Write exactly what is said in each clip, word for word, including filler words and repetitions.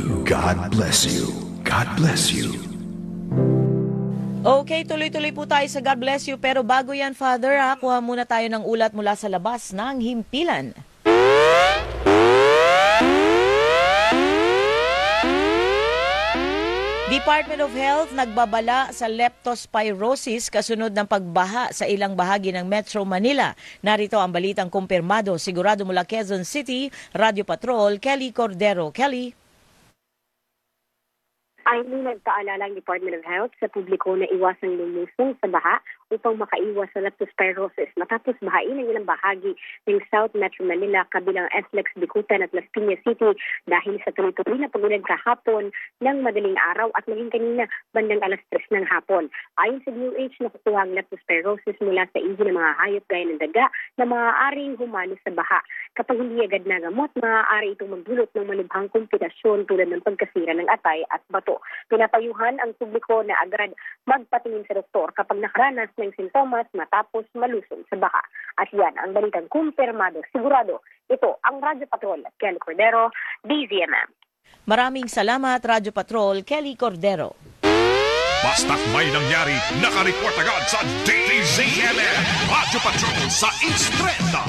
God bless you. God bless you. Okay, tuloy-tuloy po tayo sa God bless you. Pero bago yan, Father, ha, kuha muna tayo ng ulat mula sa labas ng himpilan. Department of Health nagbabala sa leptospirosis kasunod ng pagbaha sa ilang bahagi ng Metro Manila. Narito ang balitang kumpirmado. Sigurado mula Quezon City, Radio Patrol, Kelly Cordero. Kelly? Ay may nagpaalala ang Department of Health sa publiko na iwasang lumusong sa baha upang makaiwas sa leptospirosis matapos bahain ang ilang bahagi ng South Metro Manila kabilang S L E X, Bicutan at Las Piñas City dahil sa tuloy-tuloy na pagulan kahapon ng madaling araw at maging kanina bandang alas tres ng hapon. Ayon sa D O H, nakukuha ang leptospirosis mula sa inji ng mga hayop gaya ng daga na maaaring humalo sa baha. Kapag hindi agad nagamot, maaari itong magdulot ng malubhang komplikasyon tulad ng pagkasira ng atay at bato. Pinapayuhan ang publiko na agad magpatingin sa doktor kapag nakaranas ng sintomas matapos malusong sa baha. At yan ang balitang kumpirmado. Sigurado, ito ang Radyo Patrol at Kelly Cordero, D Z M M. Maraming salamat, Radyo Patrol, Kelly Cordero. Basta't may nangyari, nakareport agad sa D Z M M. Radyo Patrol sa Instreta.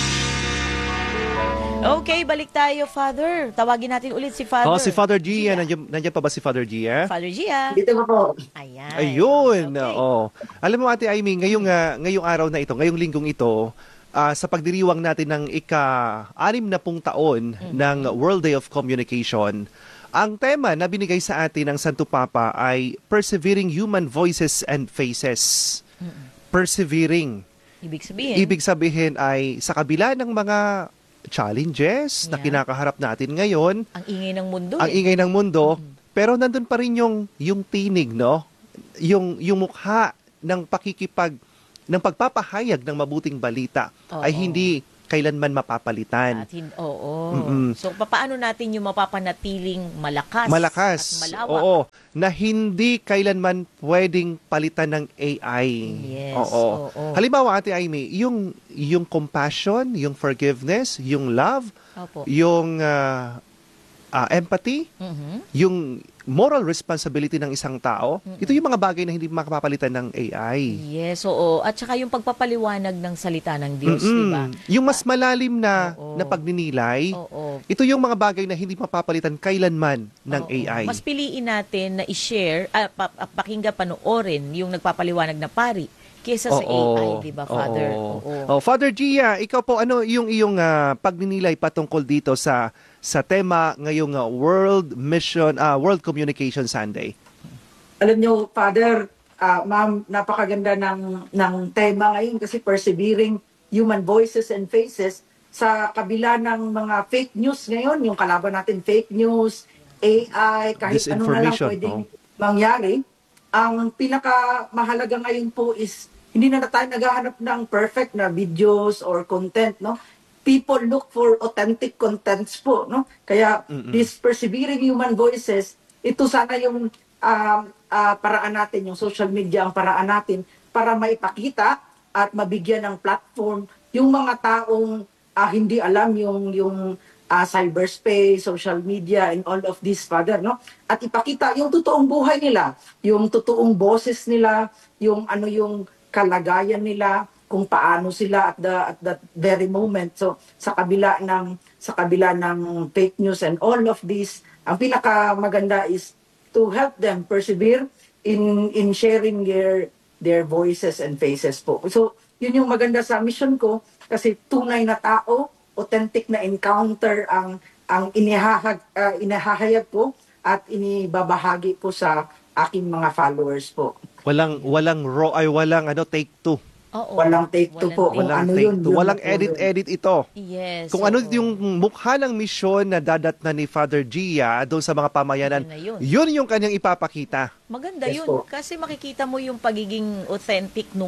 Okay, balik tayo, Father. Tawagin natin ulit si Father. Oh, si Father Gia. Nandiyan, nandiyan pa ba si Father Gia? Father Gia. Dito po. Ayan. Ayun. Okay. Oh. Alam mo, Ate Aimee, ngayong, uh, ngayong araw na ito, ngayong linggong ito, uh, sa pagdiriwang natin ng ika-anim na pung taon mm-hmm. ng World Day of Communication, ang tema na binigay sa atin ng Santo Papa ay Persevering Human Voices and Faces. Mm-hmm. Persevering. Ibig sabihin? Ibig sabihin ay sa kabila ng mga challenges yeah. na kinakaharap natin ngayon. Ang ingay ng mundo. Ang eh. ingay ng mundo. Mm-hmm. Pero nandun pa rin yung, yung tinig, no? Yung, yung mukha ng pakikipag, ng pagpapahayag ng mabuting balita Oo. ay hindi kailanman mapapalitan. At hin- oo. Mm-mm. So, paano natin yung mapapanatiling malakas, Malakas. at malawak? Oo. Na hindi kailanman pwedeng palitan ng A I. Yes. Oo. Oo. Halimbawa, Ate Aimee, yung, yung compassion, yung forgiveness, yung love, Opo. yung uh, uh, empathy, Mhm. yung moral responsibility ng isang tao, Mm-mm. ito yung mga bagay na hindi makapapalitan ng A I. Yes, oo. At saka yung pagpapaliwanag ng salita ng Diyos, Mm-mm. di ba? Yung mas malalim na, Oo. na pagninilay, Oo. ito yung mga bagay na hindi mapapalitan kailanman ng Oo. A I. Mas piliin natin na i-share, ah, pa- pa- pakinggan, panoorin yung nagpapaliwanag na pari kesa sa A I, di ba, Father? Oo. Oo. Oh, Father Gia, ikaw po, ano yung iyong ah, pagninilay patungkol dito sa sa tema ngayong ah, World Mission, ah, World Communication Sunday? Alam nyo, Father, ah, Ma'am, napakaganda ng, ng tema ngayon kasi persevering human voices and faces sa kabila ng mga fake news ngayon, yung kalaban natin fake news, A I, kahit ano na lang Disinformation, pwedeng oh. mangyari. Ang pinakamahalaga ngayon po is hindi na, na tayo naghahanap ng perfect na videos or content, no? People look for authentic contents po, no? Kaya Mm-mm. this persevering human voices, ito sana yung um, uh, paraan natin, yung social media ang paraan natin para maipakita at mabigyan ng platform yung mga taong uh, hindi alam yung yung uh, cyberspace, social media, and all of this, Father, no? At ipakita yung totoong buhay nila, yung totoong boses nila, yung ano yung kalagayan nila, kung paano sila at the at that very moment. So sa kabila ng sa kabila ng fake news and all of this, ang pinakamaganda is to help them persevere in in sharing their their voices and faces po. So yun yung maganda sa mission ko kasi tunay na tao, authentic na encounter ang ang inihahag uh, inihahayag ko at inibabahagi ko sa aking mga followers po. Walang walang raw ay walang ano take two. Oo. Walang take two po. Kung Walang ano take yun, two. yun Walang po yun. edit-edit ito. Yes. Kung ano oo. yung mukha ng misyon na dadat na ni Father Gia doon sa mga pamayanan, Yun na yun. yun yung kanyang ipapakita. Maganda Yes yun. po. Kasi makikita mo yung pagiging authentic nung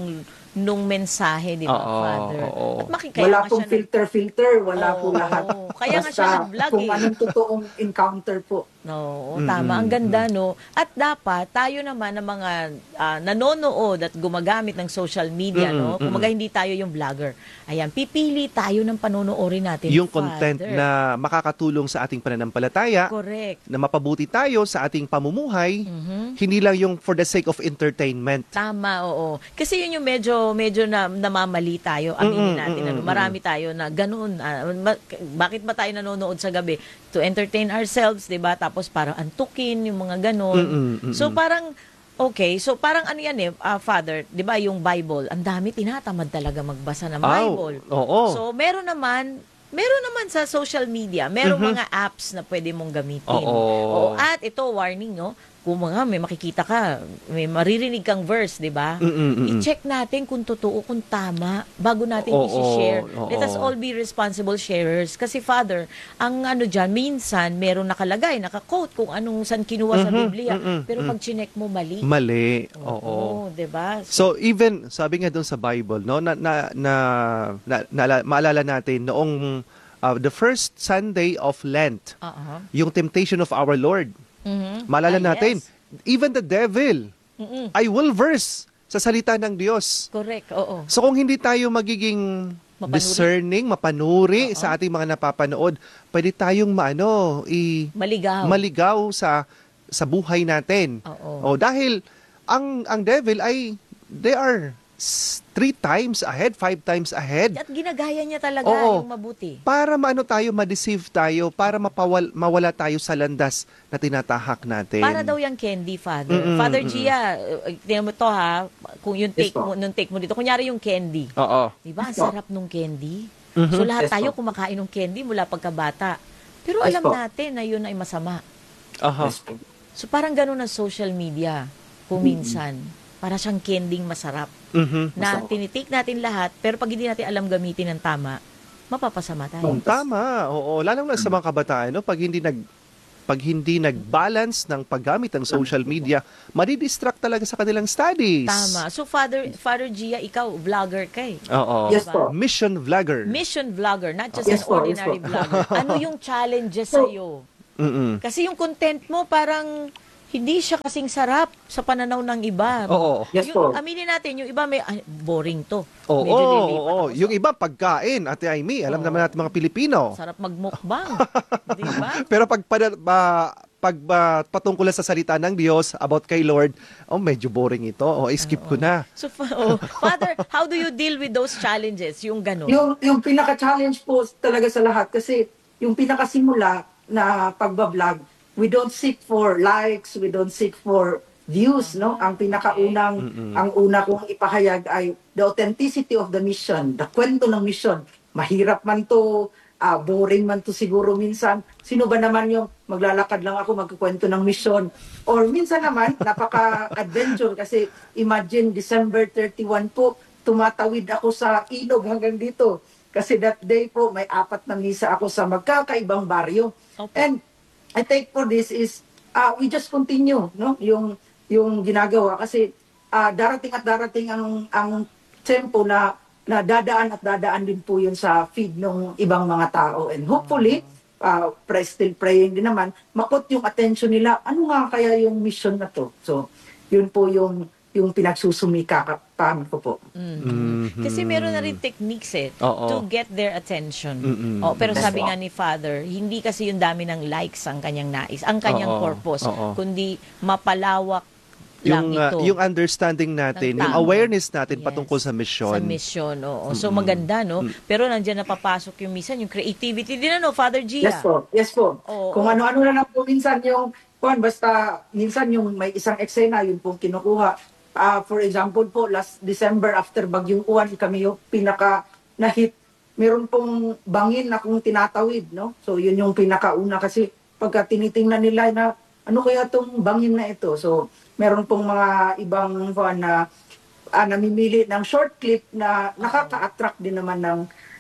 nung mensahe, di ba, Oo, Father? oo. At makikaya Wala nga pong siya nag- filter-filter, wala po Oo, lahat. kaya nga siya Basta nag-vlog kung eh. anong totoong encounter po. Oo, Mm, tama. Ang mm, ganda, no? At dapat, tayo naman ng mga ah, nanonood at gumagamit ng social media, Mm, no? mm, Kumaga hindi tayo yung vlogger. Ayan, pipili tayo ng panonoorin natin, Yung content Father. na makakatulong sa ating pananampalataya, Correct. na mapabuti tayo sa ating pamumuhay, Mhm. hindi lang yung for the sake of entertainment. Tama, oo. Kasi yun yung medyo medyo na namamali tayo, aminin Mm-mm, natin. Ano, mm-mm, marami tayo na ganoon. ah, ma- bakit ba tayo nanonood sa gabi? To entertain ourselves, 'di ba? Tapos parang antukin yung mga ganon. Mm-mm, mm-mm. So parang okay, so parang ano yan eh, ah, Father, 'di ba yung Bible, ang dami tinatamad talaga magbasa ng Aw, Bible. oo. So meron naman Meron naman sa social media, merong Mhm. mga apps na pwede mong gamitin. Oo. At ito, warning, no? Kung mga may makikita ka, may maririnig kang verse, di ba? Mm-mm, mm-mm. I-check natin kung totoo, kung tama, bago natin Oo, i-share. oo. Let us all be responsible sharers. Kasi, Father, ang ano dyan, minsan, meron nakalagay, naka-quote kung anong san kinuha sa Mhm, Biblia. mm-mm, Pero mm. pag chinek mo, mali. Mali. Oo. di ba? So even sabi nga doon sa Bible, no, na na na, na, na- maalala natin noong uh, the first Sunday of Lent, Uh-huh. yung temptation of our Lord. Mhm. Maalala Ah, natin, yes. even the devil Mm-mm. ay will verse sa salita ng Diyos. Correct, oo. So kung hindi tayo magiging Mapanuri. discerning, mapanuri Oo. sa ating mga napapanood, pwede tayong maano, i Maligaw. maligaw sa sa buhay natin. Oo. O dahil ang ang devil ay they are s- three times ahead, five times ahead At ginagaya niya talaga Oo. yung mabuti. para maano tayo, ma-deceive tayo, para mapawal, mawala tayo sa landas na tinatahak natin. Para daw yung candy, Father. Mm-mm, Father mm-mm. Gia, uh, tingnan mo to ha, kung yung Yes take po. mo, nung take mo dito, kunyari yung candy. Oo. Di ba? Ang Yes po. sarap nung candy. Mhm. So lahat Yes tayo po. kumakain ng candy mula pagkabata. Pero Yes alam po. natin na yun ay masama. Aha. Yes po. So parang ganun ang social media kung minsan. Para siyang candyng masarap. Mhm. Na Masarap. tinitik natin lahat, pero pag hindi natin alam gamitin ng tama, mapapasama tayo. Tama. Oo, lalo na sa mga kabataan, no, pag hindi nag pag hindi nag-balance ng paggamit ng social media, madidistract talaga sa kanilang studies. Tama. So Father Father Gia, ikaw vlogger ka eh. Oo. Yes po. Mission vlogger. Mission vlogger, not just Yes an po, yes ordinary po. vlogger. Ano yung challenges So, sa'yo? Mm-mm. Kasi yung content mo parang hindi siya kasing sarap sa pananaw ng iba. Oo. Yes Yung- po. Aminin natin, yung iba may, ah, boring to. Oo, Medyo oo, lilipat oo. ako sa- Yung iba, pagkain, Ate Aimee, alam Oo. naman natin mga Pilipino. Sarap magmukbang. Di ba? Pero pag, pada- ba, pag ba, patungkol sa salita ng Diyos about kay Lord, oh, medyo boring ito. Oh, skip ko na. So, fa- oh, Father, how do you deal with those challenges? Yung gano'n? Yung, yung pinaka-challenge po talaga sa lahat kasi yung pinakasimula na pagbablog, we don't seek for likes, we don't seek for views, no? Ang pinakaunang, ang una kong ipahayag ay the authenticity of the mission, the kwento ng mission. Mahirap man to, ah, boring man to siguro minsan. Sino ba naman yung maglalakad lang ako, magkukwento ng mission? Or minsan naman, napaka-adventure kasi imagine December thirty-first po, tumatawid ako sa ilog hanggang dito. Kasi that day po, may apat na misa ako sa magkakaibang baryo. Opo. And I take for this is, uh, we just continue, no? Yung, yung ginagawa. Kasi uh, darating at darating ang, ang tempo na, na dadaan at dadaan din po yun sa feed ng ibang mga tao. And hopefully, uh, pray, still praying din naman, makot yung attention nila, ano nga kaya yung mission na to? So, yun po yung yung pinagsusumikapan ko po. Mhm. Kasi meron na rin techniques eh Oo. to get their attention. Mm-mm. Oh, pero Yes, sabi po. nga ni Father, hindi kasi yung dami ng likes ang kanyang nais, ang kanyang Oo. purpose, Oo. kundi mapalawak lang Yung, uh, ito. yung understanding natin, Ng yung tao. awareness natin Yes. patungkol sa mission. Sa mission, oo. So maganda, no? Pero nandiyan napapasok yung minsan, yung creativity din, ano, Father Gia? Yes po, yes po. Oo. Kung ano-ano na lang po minsan yung, kung basta minsan yung may isang eksena, yun pong kinukuha. Ah, for example po, last December after Bagyong Uwan, kami yung pinaka na-hit. Meron pong bangin na kung tinatawid, no? So yun yung pinakauna kasi pagka tinitingnan nila na ano kaya tong bangin na ito. So meron pong mga ibang fan na ah, namimili ng short clip na nakaka-attract din naman ng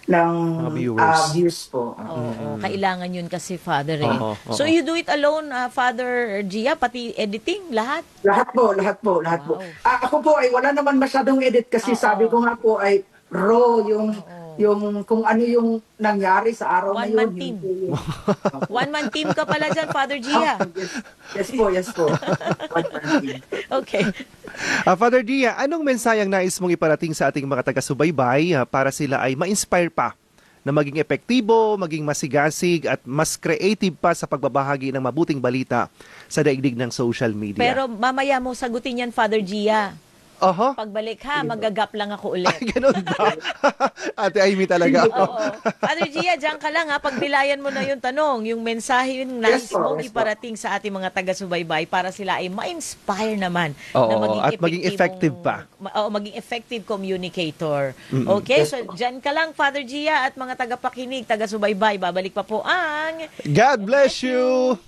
ng Mga viewers. ah, views po. Oo, kailangan yun kasi, Father. Eh. Oo, oo. So you do it alone, ah, Father Gia, pati editing, lahat? Lahat po, lahat po, lahat po. Wow. Ah, ako po ay wala naman masyadong edit kasi Oo. sabi ko nga po ay raw yung yung kung ano yung nangyari sa araw na One yun. man yun team. po yun. One-man team ka pala dyan, Father Gia. yes, yes po, yes po. One man team. Okay. Ah, Father Gia, anong mensaheng nais mong iparating sa ating mga taga-subaybay ah, para sila ay ma-inspire pa na maging epektibo, maging masigasig at mas creative pa sa pagbabahagi ng mabuting balita sa daigdig ng social media? Pero mamaya mo sagutin yan, Father Gia. Aha. Pagbalik ha, magagap lang ako ulit. Ay, ganun ba? Ate Amy talaga. Oo. Father Gia, diyan ka lang ha. Pagbilayan mo na yung tanong, yung mensahe yung nais Yes po, mong yes po. iparating sa ating mga taga-subaybay para sila ay ma-inspire naman. Oo, na at maging epektibong- effective pa. Ma- Oo, maging effective communicator. Okay, so diyan ka lang, Father Gia, at mga tagapakinig, taga-subaybay. Babalik pa po ang... God bless you!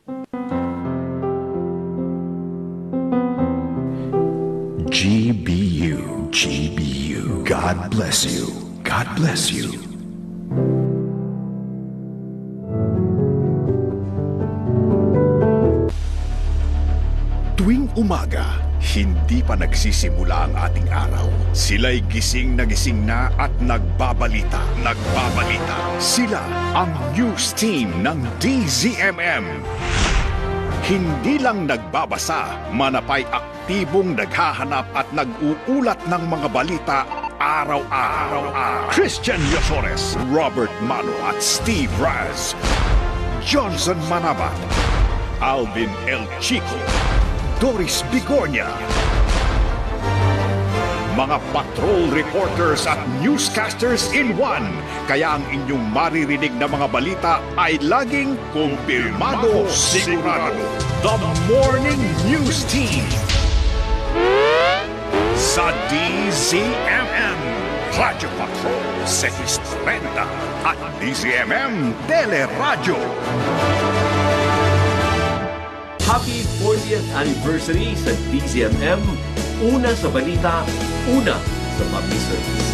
G B U, G B U. God bless you. God bless you. Tuwing umaga, hindi pa nagsisimula ang ating araw. Sila'y gising na gising na at nagbabalita. Nagbabalita. Sila ang news team ng D Z M M. Hindi lang nagbabasa, manapay aktibong naghahanap at nag-uulat ng mga balita araw-araw. Christian Yosores, Robert Mano at Steve Raz. Johnson Manabat, Alvin El Chico, Doris Bigornia. Mga patrol reporters at newscasters in one. Kaya ang inyong maririnig na mga balita ay laging kumpirmado, sigurado. The Morning News Team sa D Z M M, Radyo Patrol six thirty at D Z M M Teleradyo. Happy fortieth anniversary sa D Z M M. Una sa balita, una sa public service.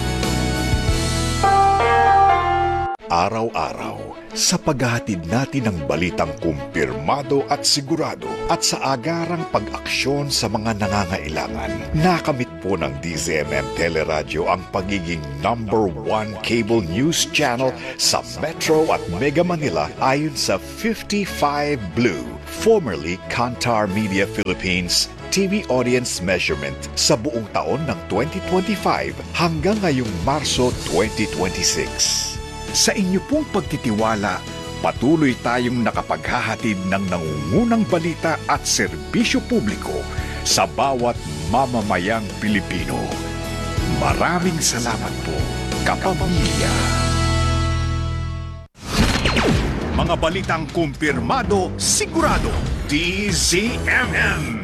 Araw-araw, sa paghahatid natin ng balitang kumpirmado at sigurado at sa agarang pag-aksyon sa mga nangangailangan, nakamit po ng D Z M M Teleradyo ang pagiging number one cable news channel sa Metro at Mega Manila ayon sa fifty-five Blue, formerly Kantar Media Philippines T V audience measurement sa buong taon ng twenty twenty-five hanggang ngayong Marso twenty twenty-six. Sa inyo pong pagtitiwala, patuloy tayong nakapaghahatid ng nangungunang balita at serbisyo publiko sa bawat mamamayang Pilipino. Maraming salamat po, kapamilya. Mga balitang kumpirmado, sigurado, D Z M M.